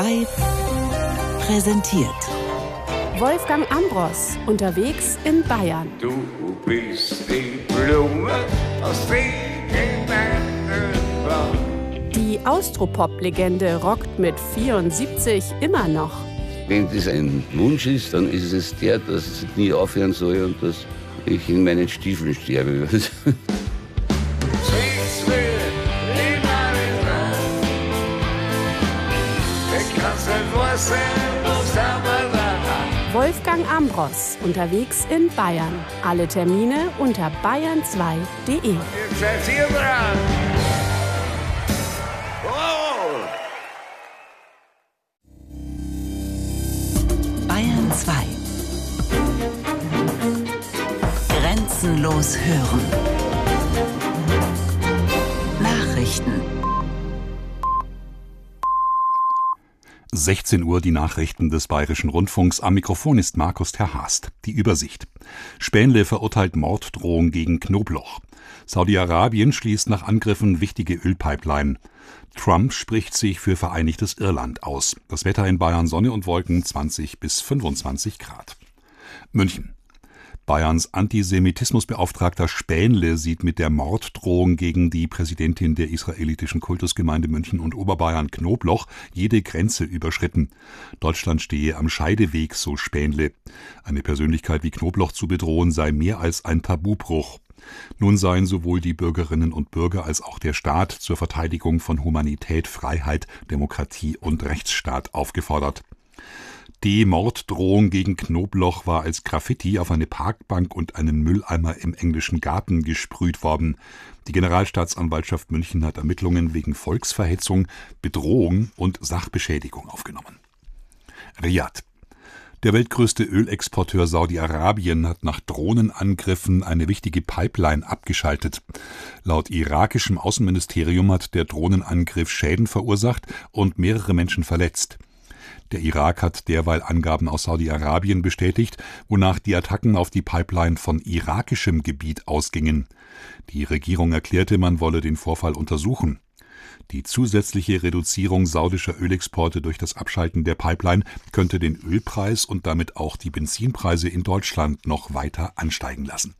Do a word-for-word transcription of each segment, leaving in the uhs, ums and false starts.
Präsentiert Wolfgang Ambros unterwegs in Bayern. Du bist die Blume aus Regenwald. Die Austropop-Legende rockt mit vierundsiebzig immer noch. Wenn das ein Wunsch ist, dann ist es der, dass es nie aufhören soll und dass ich in meinen Stiefeln sterbe. Wolfgang Ambros unterwegs in Bayern. Alle Termine unter bayern zwei punkt de. Bayern zwei. Grenzenlos hören. Nachrichten. sechzehn Uhr die Nachrichten des Bayerischen Rundfunks. Am Mikrofon ist Markus Terhast. Die Übersicht. Spähnle verurteilt Morddrohung gegen Knobloch. Saudi-Arabien schließt nach Angriffen wichtige Ölpipeline. Trump spricht sich für vereinigtes Irland aus. Das Wetter in Bayern: Sonne und Wolken, zwanzig bis fünfundzwanzig Grad. München. Bayerns Antisemitismusbeauftragter Spähnle sieht mit der Morddrohung gegen die Präsidentin der israelitischen Kultusgemeinde München und Oberbayern Knobloch jede Grenze überschritten. Deutschland stehe am Scheideweg, so Spähnle. Eine Persönlichkeit wie Knobloch zu bedrohen sei mehr als ein Tabubruch. Nun seien sowohl die Bürgerinnen und Bürger als auch der Staat zur Verteidigung von Humanität, Freiheit, Demokratie und Rechtsstaat aufgefordert. Die Morddrohung gegen Knobloch war als Graffiti auf eine Parkbank und einen Mülleimer im englischen Garten gesprüht worden. Die Generalstaatsanwaltschaft München hat Ermittlungen wegen Volksverhetzung, Bedrohung und Sachbeschädigung aufgenommen. Riad. Der weltgrößte Ölexporteur Saudi-Arabien hat nach Drohnenangriffen eine wichtige Pipeline abgeschaltet. Laut irakischem Außenministerium hat der Drohnenangriff Schäden verursacht und mehrere Menschen verletzt. Der Irak hat derweil Angaben aus Saudi-Arabien bestätigt, wonach die Attacken auf die Pipeline von irakischem Gebiet ausgingen. Die Regierung erklärte, man wolle den Vorfall untersuchen. Die zusätzliche Reduzierung saudischer Ölexporte durch das Abschalten der Pipeline könnte den Ölpreis und damit auch die Benzinpreise in Deutschland noch weiter ansteigen lassen.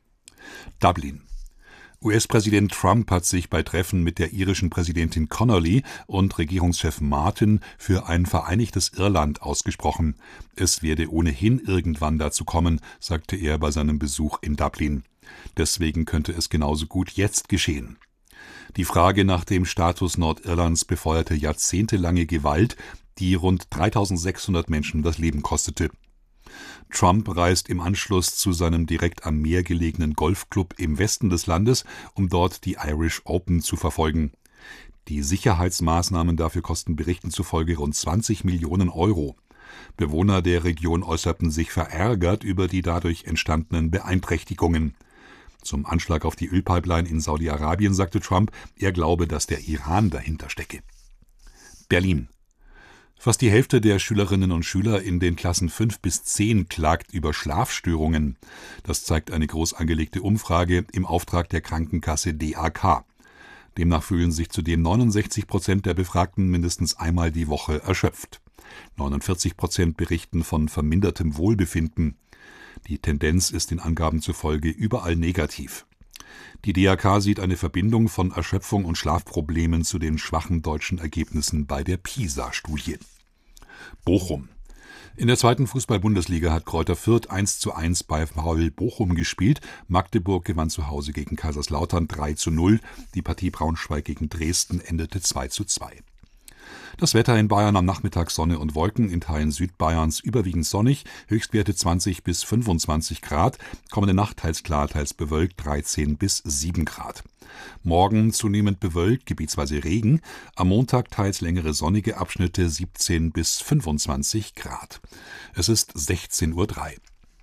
Dublin. U S-Präsident Trump hat sich bei Treffen mit der irischen Präsidentin Connolly und Regierungschef Martin für ein vereinigtes Irland ausgesprochen. Es werde ohnehin irgendwann dazu kommen, sagte er bei seinem Besuch in Dublin. Deswegen könnte es genauso gut jetzt geschehen. Die Frage nach dem Status Nordirlands befeuerte jahrzehntelange Gewalt, die rund dreitausendsechshundert Menschen das Leben kostete. Trump reist im Anschluss zu seinem direkt am Meer gelegenen Golfclub im Westen des Landes, um dort die Irish Open zu verfolgen. Die Sicherheitsmaßnahmen dafür kosten Berichten zufolge rund zwanzig Millionen Euro. Bewohner der Region äußerten sich verärgert über die dadurch entstandenen Beeinträchtigungen. Zum Anschlag auf die Ölpipeline in Saudi-Arabien sagte Trump, er glaube, dass der Iran dahinter stecke. Berlin. Fast die Hälfte der Schülerinnen und Schüler in den Klassen fünf bis zehn klagt über Schlafstörungen. Das zeigt eine groß angelegte Umfrage im Auftrag der Krankenkasse D A K. Demnach fühlen sich zudem neunundsechzig Prozent der Befragten mindestens einmal die Woche erschöpft. neunundvierzig Prozent berichten von vermindertem Wohlbefinden. Die Tendenz ist den Angaben zufolge überall negativ. Die D A K sieht eine Verbindung von Erschöpfung und Schlafproblemen zu den schwachen deutschen Ergebnissen bei der PISA-Studie. Bochum. In der zweiten Fußball-Bundesliga hat Greuther Fürth eins zu eins bei VfL Bochum gespielt. Magdeburg gewann zu Hause gegen Kaiserslautern drei zu null. Die Partie Braunschweig gegen Dresden endete zwei zu zwei. Das Wetter in Bayern: am Nachmittag Sonne und Wolken, in Teilen Südbayerns überwiegend sonnig, Höchstwerte zwanzig bis fünfundzwanzig Grad, kommende Nacht teils klar, teils bewölkt, dreizehn bis sieben Grad. Morgen zunehmend bewölkt, gebietsweise Regen, am Montag teils längere sonnige Abschnitte, siebzehn bis fünfundzwanzig Grad. Es ist sechzehn Uhr drei.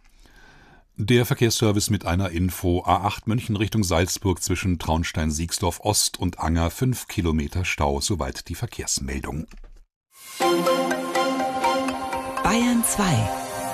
Der Verkehrsservice mit einer Info: A acht München Richtung Salzburg zwischen Traunstein-Siegsdorf Ost und Anger, fünf Kilometer Stau, soweit die Verkehrsmeldung. Bayern zwei.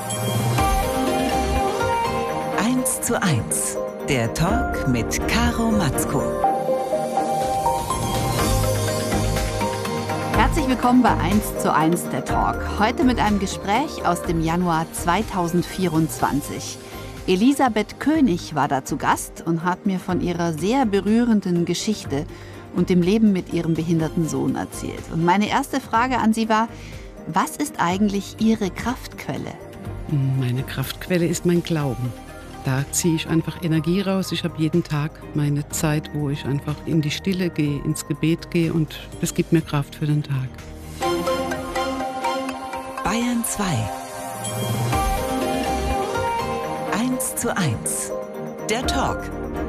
eins zu eins. Der Talk mit Caro Matzko. Herzlich willkommen bei eins zu eins der Talk. Heute mit einem Gespräch aus dem Januar zweitausendvierundzwanzig. Elisabeth König war da zu Gast und hat mir von ihrer sehr berührenden Geschichte und dem Leben mit ihrem behinderten Sohn erzählt. Und meine erste Frage an sie war, was ist eigentlich Ihre Kraftquelle? Meine Kraftquelle ist mein Glauben. Da ziehe ich einfach Energie raus. Ich habe jeden Tag meine Zeit, wo ich einfach in die Stille gehe, ins Gebet gehe und das gibt mir Kraft für den Tag. Bayern zwei. eins zu eins. Der Talk.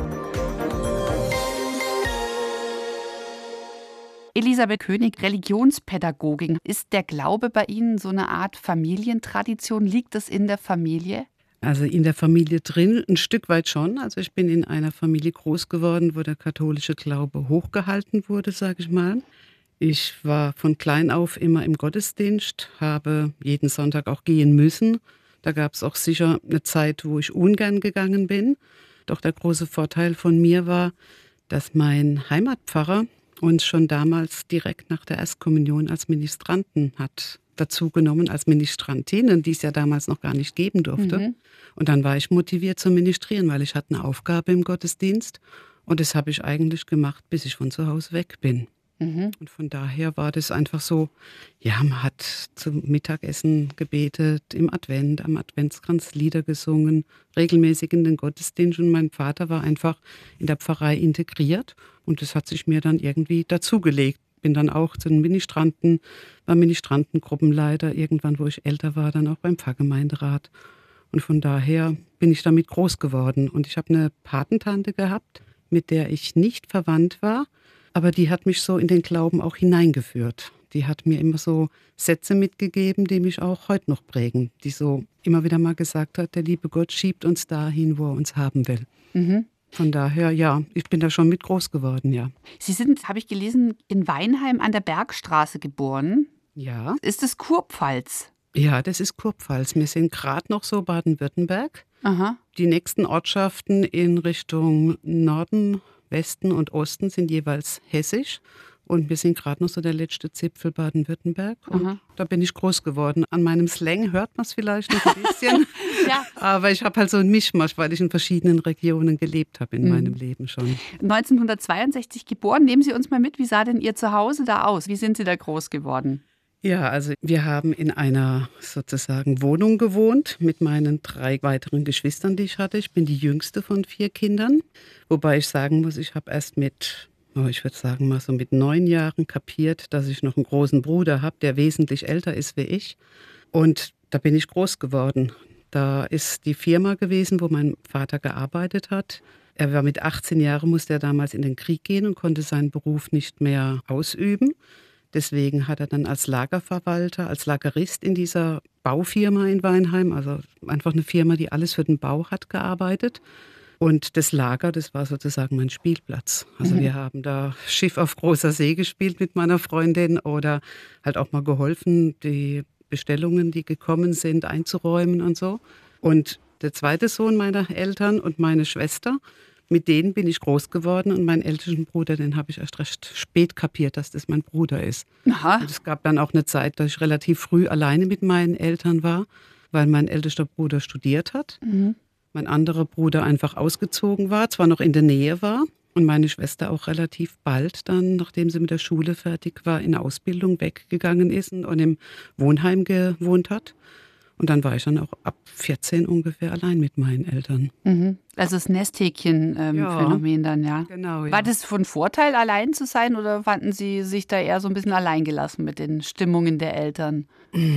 Elisabeth König, Religionspädagogin. Ist der Glaube bei Ihnen so eine Art Familientradition? Liegt es in der Familie? Also in der Familie drin, ein Stück weit schon. Also ich bin in einer Familie groß geworden, wo der katholische Glaube hochgehalten wurde, sage ich mal. Ich war von klein auf immer im Gottesdienst, habe jeden Sonntag auch gehen müssen. Da gab es auch sicher eine Zeit, wo ich ungern gegangen bin. Doch der große Vorteil von mir war, dass mein Heimatpfarrer uns schon damals direkt nach der Erstkommunion als Ministranten hat dazu genommen, als Ministrantinnen, die es ja damals noch gar nicht geben durfte. Mhm. Und dann war ich motiviert zu ministrieren, weil ich hatte eine Aufgabe im Gottesdienst. Und das habe ich eigentlich gemacht, bis ich von zu Hause weg bin. Mhm. Und von daher war das einfach so, ja, man hat zum Mittagessen gebetet, im Advent, am Adventskranz Lieder gesungen, regelmäßig in den Gottesdienst. Und mein Vater war einfach in der Pfarrei integriert. Und das hat sich mir dann irgendwie dazugelegt. Bin dann auch zu den Ministranten, war Ministrantengruppenleiter, irgendwann, wo ich älter war, dann auch beim Pfarrgemeinderat. Und von daher bin ich damit groß geworden. Und ich habe eine Patentante gehabt, mit der ich nicht verwandt war, aber die hat mich so in den Glauben auch hineingeführt. Die hat mir immer so Sätze mitgegeben, die mich auch heute noch prägen, die so immer wieder mal gesagt hat, der liebe Gott schiebt uns dahin, wo er uns haben will. Mhm. Von daher, ja, ich bin da schon mit groß geworden, ja. Sie sind, habe ich gelesen, in Weinheim an der Bergstraße geboren. Ja. Ist das Kurpfalz? Ja, das ist Kurpfalz. Wir sind gerade noch so Baden-Württemberg. Aha. Die nächsten Ortschaften in Richtung Norden, Westen und Osten sind jeweils hessisch. Und wir sind gerade noch so der letzte Zipfel Baden-Württemberg. Und aha, da bin ich groß geworden. An meinem Slang hört man es vielleicht noch ein bisschen. Ja. Aber ich habe halt so einen Mischmasch, weil ich in verschiedenen Regionen gelebt habe in mhm. meinem Leben schon. neunzehnhundertzweiundsechzig geboren. Nehmen Sie uns mal mit, wie sah denn Ihr Zuhause da aus? Wie sind Sie da groß geworden? Ja, also wir haben in einer sozusagen Wohnung gewohnt mit meinen drei weiteren Geschwistern, die ich hatte. Ich bin die jüngste von vier Kindern. Wobei ich sagen muss, ich habe erst mit... Oh, ich würde sagen, mal so mit neun Jahren kapiert, dass ich noch einen großen Bruder habe, der wesentlich älter ist wie ich. Und da bin ich groß geworden. Da ist die Firma gewesen, wo mein Vater gearbeitet hat. Er war mit achtzehn Jahren, musste er damals in den Krieg gehen und konnte seinen Beruf nicht mehr ausüben. Deswegen hat er dann als Lagerverwalter, als Lagerist in dieser Baufirma in Weinheim, also einfach eine Firma, die alles für den Bau hat, gearbeitet. Und das Lager, das war sozusagen mein Spielplatz. Also mhm. wir haben da Schiff auf großer See gespielt mit meiner Freundin oder halt auch mal geholfen, die Bestellungen, die gekommen sind, einzuräumen und so. Und der zweite Sohn meiner Eltern und meine Schwester, mit denen bin ich groß geworden. Und meinen ältesten Bruder, den habe ich erst recht spät kapiert, dass das mein Bruder ist. Aha. Und es gab dann auch eine Zeit, dass ich relativ früh alleine mit meinen Eltern war, weil mein ältester Bruder studiert hat. Mhm. Mein anderer Bruder einfach ausgezogen war, zwar noch in der Nähe war und meine Schwester auch relativ bald dann, nachdem sie mit der Schule fertig war, in Ausbildung weggegangen ist und im Wohnheim gewohnt hat. Und dann war ich dann auch ab vierzehn ungefähr allein mit meinen Eltern. Mhm. Also das Nesthäkchen-Phänomen ähm, ja, dann, ja. Genau, ja. War das von Vorteil, allein zu sein oder fanden Sie sich da eher so ein bisschen alleingelassen mit den Stimmungen der Eltern?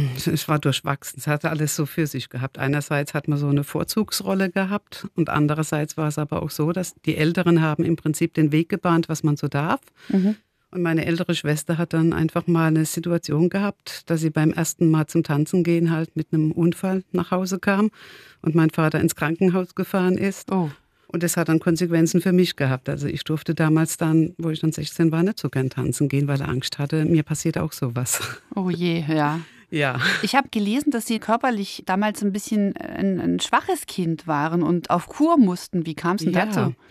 Es war durchwachsen. Es hatte alles so für sich gehabt. Einerseits hat man so eine Vorzugsrolle gehabt und andererseits war es aber auch so, dass die Älteren haben im Prinzip den Weg gebahnt, was man so darf. Mhm. Und meine ältere Schwester hat dann einfach mal eine Situation gehabt, dass sie beim ersten Mal zum Tanzen gehen halt mit einem Unfall nach Hause kam und mein Vater ins Krankenhaus gefahren ist. Oh. Und das hat dann Konsequenzen für mich gehabt. Also ich durfte damals dann, wo ich dann sechzehn war, nicht so gern tanzen gehen, weil er Angst hatte, mir passiert auch sowas. Oh je, ja. Ja. Ich habe gelesen, dass Sie körperlich damals ein bisschen ein, ein schwaches Kind waren und auf Kur mussten. Wie kam es denn ja. dazu?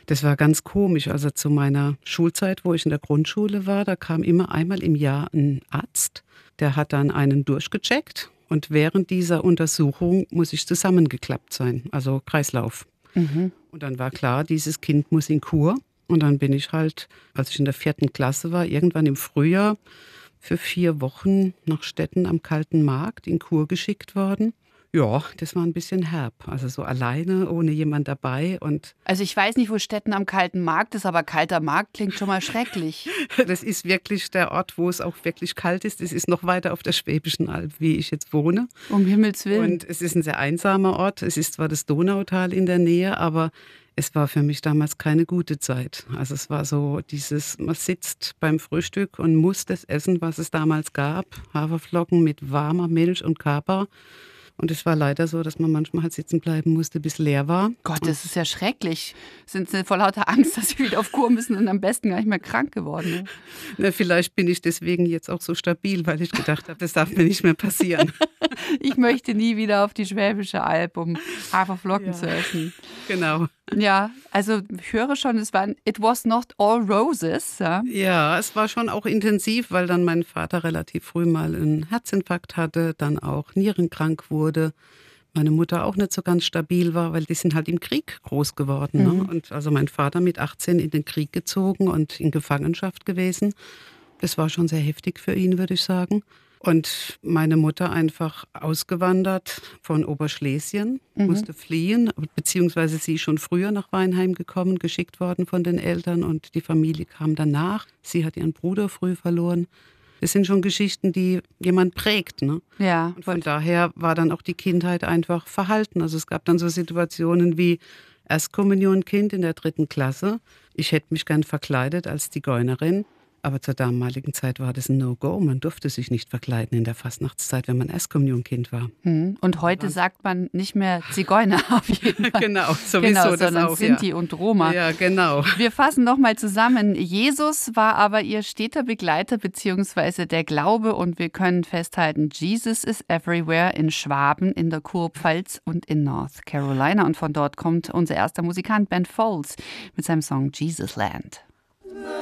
Das war ganz komisch. Also zu meiner Schulzeit, wo ich in der Grundschule war, da kam immer einmal im Jahr ein Arzt, der hat dann einen durchgecheckt und während dieser Untersuchung muss ich zusammengeklappt sein, also Kreislauf. Mhm. Und dann war klar, dieses Kind muss in Kur. Und dann bin ich halt, als ich in der vierten Klasse war, irgendwann im Frühjahr für vier Wochen nach Stetten am Kalten Markt in Kur geschickt worden. Ja, das war ein bisschen herb. Also so alleine, ohne jemand dabei. Und also ich weiß nicht, wo Stetten am Kalten Markt ist, aber Kalter Markt klingt schon mal schrecklich. Das ist wirklich der Ort, wo es auch wirklich kalt ist. Es ist noch weiter auf der Schwäbischen Alb, wie ich jetzt wohne. Um Himmels Willen. Und es ist ein sehr einsamer Ort. Es ist zwar das Donautal in der Nähe, aber es war für mich damals keine gute Zeit. Also es war so dieses, man sitzt beim Frühstück und muss das essen, was es damals gab. Haferflocken mit warmer Milch und Kaba. Und es war leider so, dass man manchmal halt sitzen bleiben musste, bis leer war. Gott, das ist ja schrecklich. Sind Sie vor lauter Angst, dass Sie wieder auf Kur müssen und am besten gar nicht mehr krank geworden? Ne? Na, vielleicht bin ich deswegen jetzt auch so stabil, weil ich gedacht habe, das darf mir nicht mehr passieren. Ich möchte nie wieder auf die Schwäbische Alb, um Haferflocken ja. zu essen. Genau. Ja, also ich höre schon, es war, it was not all roses. Ja? Ja, es war schon auch intensiv, weil dann mein Vater relativ früh mal einen Herzinfarkt hatte, dann auch nierenkrank wurde. Meine Mutter auch nicht so ganz stabil war, weil die sind halt im Krieg groß geworden. Mhm. Ne? Und also mein Vater mit achtzehn in den Krieg gezogen und in Gefangenschaft gewesen. Das war schon sehr heftig für ihn, würde ich sagen. Und meine Mutter einfach ausgewandert von Oberschlesien, mhm. musste fliehen, beziehungsweise sie ist schon früher nach Weinheim gekommen, geschickt worden von den Eltern und die Familie kam danach. Sie hat ihren Bruder früh verloren. Das sind schon Geschichten, die jemand prägt. Ne? Ja. Und von daher war dann auch die Kindheit einfach verhalten. Also es gab dann so Situationen wie Erstkommunionkind in der dritten Klasse. Ich hätte mich gern verkleidet als Zigeunerin. Aber zur damaligen Zeit war das ein No-Go. Man durfte sich nicht verkleiden in der Fastnachtszeit, wenn man Erstkommunionkind war. Und heute sagt man nicht mehr Zigeuner auf jeden Fall. Genau, sowieso genau, das sondern auch, Sinti ja. und Roma. Ja, genau. Wir fassen nochmal zusammen. Jesus war aber ihr steter Begleiter bzw. der Glaube und wir können festhalten, Jesus is everywhere in Schwaben, in der Kurpfalz und in North Carolina. Und von dort kommt unser erster Musikant Ben Folds mit seinem Song Jesus Land.